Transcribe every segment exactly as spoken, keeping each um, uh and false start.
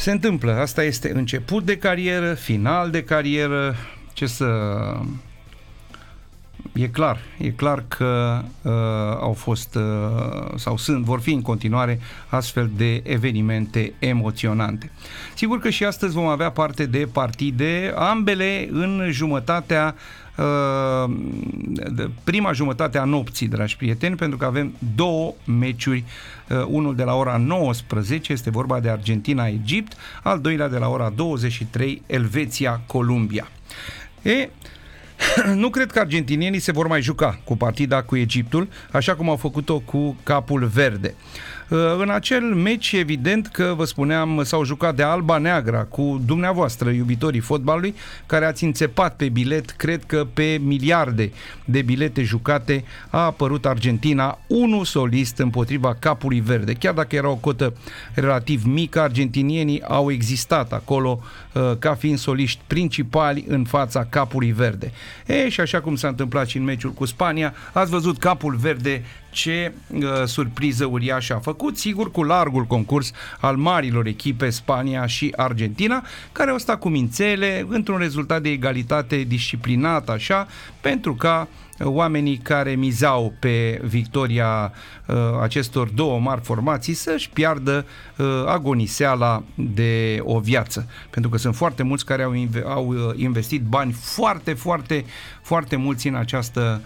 se întâmplă. Asta este început de carieră, final de carieră. Ce să... E clar, e clar că uh, au fost uh, sau sunt, vor fi în continuare astfel de evenimente emoționante. Sigur că și astăzi vom avea parte de partide, ambele în jumătatea uh, prima jumătate a nopții, dragi prieteni, pentru că avem două meciuri, uh, unul de la ora nouăsprezece, este vorba de Argentina-Egipt, al doilea de la ora douăzeci și trei, Elveția-Columbia. E Nu cred că argentinienii se vor mai juca cu partida cu Egiptul, așa cum au făcut-o cu Capul Verde. În acel meci, evident că, vă spuneam, s-au jucat de alba neagra cu dumneavoastră, iubitorii fotbalului, care ați înțepat pe bilet, cred că pe miliarde de bilete jucate, a apărut Argentina, unul solist împotriva Capului Verde. Chiar dacă era o cotă relativ mică, argentinienii au existat acolo ca fiind soliști principali în fața Capului Verde. E, și așa cum s-a întâmplat și în meciul cu Spania, ați văzut Capul Verde ce uh, surpriză uriașă a făcut, sigur cu largul concurs al marilor echipe Spania și Argentina, care au stat cu mințele într-un rezultat de egalitate disciplinat așa, pentru ca uh, oamenii care mizau pe victoria uh, acestor două mari formații să-și piardă uh, agoniseala de o viață, pentru că sunt foarte mulți care au, inv- au uh, investit bani foarte, foarte, foarte mulți în această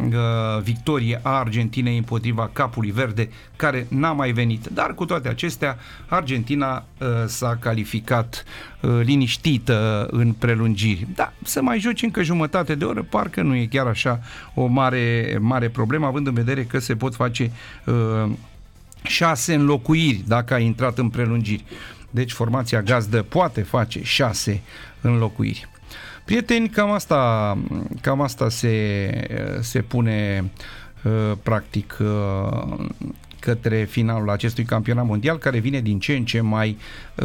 victorie a Argentinei împotriva Capului Verde, care n-a mai venit. Dar cu toate acestea, Argentina uh, s-a calificat uh, liniștită în prelungiri. Da, să mai joci încă jumătate de oră, parcă nu e chiar așa o mare, mare problemă, având în vedere că se pot face uh, șase înlocuiri dacă a intrat în prelungiri. Deci formația gazdă poate face șase înlocuiri. Prieteni, cam asta, cam asta se, se pune uh, practic uh, către finalul acestui campionat mondial, care vine din ce în ce mai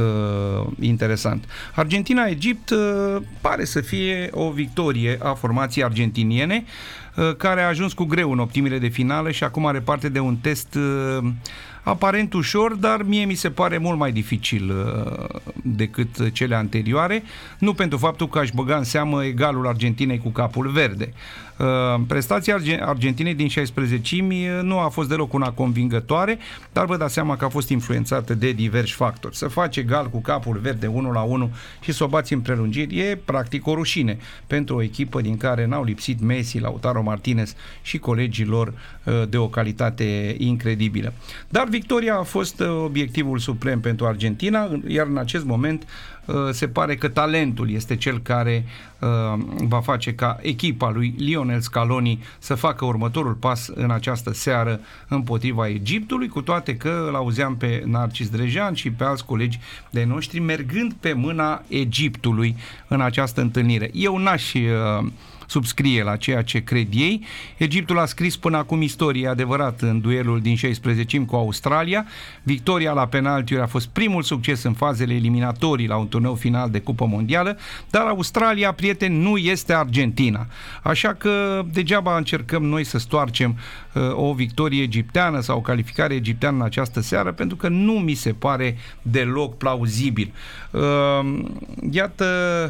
uh, interesant. Argentina-Egipt uh, pare să fie o victorie a formației argentiniene, uh, care a ajuns cu greu în optimile de finală și acum are parte de un test uh, aparent ușor, dar mie mi se pare mult mai dificil uh, decât cele anterioare, nu pentru faptul că aș băga în seamă egalul Argentinei cu Capul Verde. Uh, prestația Argentinei din șaisprezecimi nu a fost deloc una convingătoare, dar vă dați seama că a fost influențată de diversi factori. Să faci egal cu Capul Verde unu la unu și să o bați în prelungiri e practic o rușine pentru o echipă din care n-au lipsit Messi, Lautaro Martinez și colegii lor uh, de o calitate incredibilă. Dar victoria a fost obiectivul suprem pentru Argentina, iar în acest moment se pare că talentul este cel care va face ca echipa lui Lionel Scaloni să facă următorul pas în această seară împotriva Egiptului, cu toate că îl auzeam pe Narcis Drejan și pe alți colegi de noștri mergând pe mâna Egiptului în această întâlnire. Eu n-aș subscrie la ceea ce cred ei. Egiptul a scris până acum istorie, adevărat, în duelul din șaisprezecimi cu Australia. Victoria la penaltiuri a fost primul succes în fazele eliminatorii la un turneu final de Cupă Mondială, dar Australia, prieteni, nu este Argentina. Așa că degeaba încercăm noi să stoarcem uh, o victorie egipteană sau o calificare egipteană în această seară, pentru că nu mi se pare deloc plauzibil. Uh, iată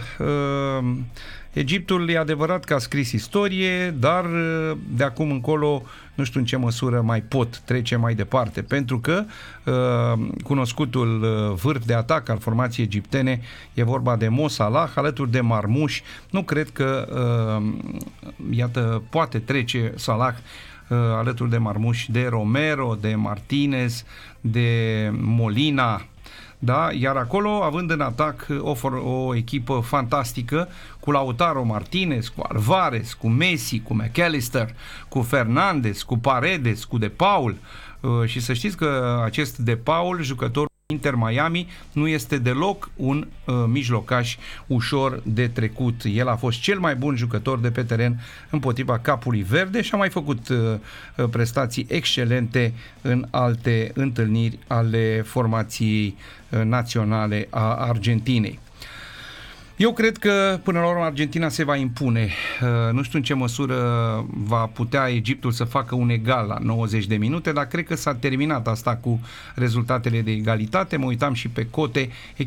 uh, Egiptul e adevărat că a scris istorie, dar de acum încolo nu știu în ce măsură mai pot trece mai departe, pentru că uh, cunoscutul vârf de atac al formației egiptene e vorba de Mo Salah, alături de Marmuș. Nu cred că uh, iată, poate trece Salah uh, alături de Marmuș, de Romero, de Martinez, de Molina. Da? Iar acolo, având în atac o, o echipă fantastică, cu Lautaro Martinez, cu Alvarez, cu Messi, cu McAllister, cu Fernandes, cu Paredes, cu De Paul, uh, și să știți că acest De Paul, jucător Inter Miami, nu este deloc un uh, mijlocaș ușor de trecut. El a fost cel mai bun jucător de pe teren împotriva Capului Verde și a mai făcut uh, prestații excelente în alte întâlniri ale formației uh, naționale a Argentinei. Eu cred că până la urmă Argentina se va impune. Nu știu în ce măsură va putea Egiptul să facă un egal la nouăzeci de minute, dar cred că s-a terminat asta cu rezultatele de egalitate. Mă uitam și pe cote.